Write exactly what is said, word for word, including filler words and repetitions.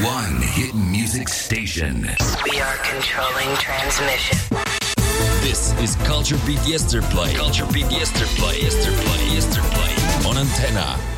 one hit music station. We are controlling transmission. This is Culture Beat Yesterplay. Culture Beat Yesterplay. Yesterplay. Yesterplay. On Antenna.